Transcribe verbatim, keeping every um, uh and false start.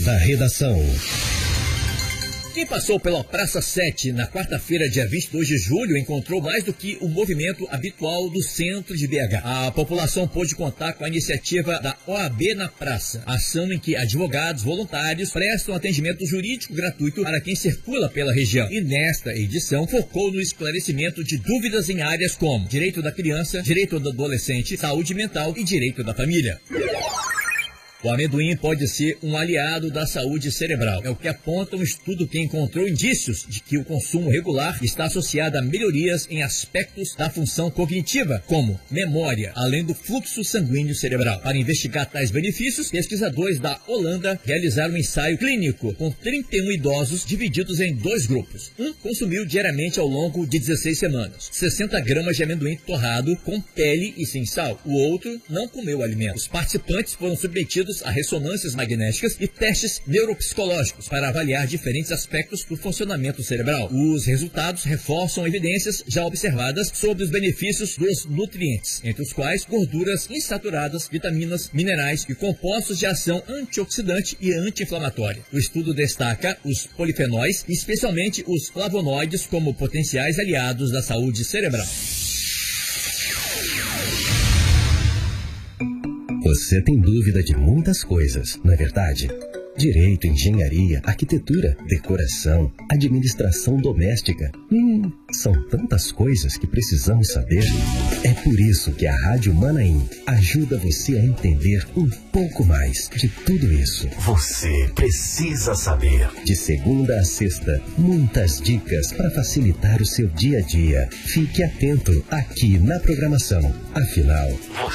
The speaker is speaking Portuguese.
da Redação. Quem passou pela Praça sete na quarta-feira, dia vinte e dois de julho, encontrou mais do que o movimento habitual do centro de B H. A população pôde contar com a iniciativa da O A B na Praça, ação em que advogados voluntários prestam atendimento jurídico gratuito para quem circula pela região. E nesta edição focou no esclarecimento de dúvidas em áreas como direito da criança, direito do adolescente, saúde mental e direito da família. O amendoim pode ser um aliado da saúde cerebral. É o que aponta um estudo que encontrou indícios de que o consumo regular está associado a melhorias em aspectos da função cognitiva, como memória, além do fluxo sanguíneo cerebral. Para investigar tais benefícios, pesquisadores da Holanda realizaram um ensaio clínico com trinta e um idosos divididos em dois grupos. Um consumiu diariamente ao longo de dezesseis semanas sessenta gramas de amendoim torrado com pele e sem sal. O outro não comeu o alimento. Os participantes foram submetidos a ressonâncias magnéticas e testes neuropsicológicos para avaliar diferentes aspectos do funcionamento cerebral. Os resultados reforçam evidências já observadas sobre os benefícios dos nutrientes, entre os quais gorduras insaturadas, vitaminas, minerais e compostos de ação antioxidante e anti-inflamatória. O estudo destaca os polifenóis, especialmente os flavonoides, como potenciais aliados da saúde cerebral. Você tem dúvida de muitas coisas, não é verdade? Direito, engenharia, arquitetura, decoração, administração doméstica. Hum, são tantas coisas que precisamos saber. É por isso que a Rádio Manaim ajuda você a entender um pouco mais de tudo isso. Você precisa saber. De segunda a sexta, muitas dicas para facilitar o seu dia a dia. Fique atento aqui na programação. Afinal,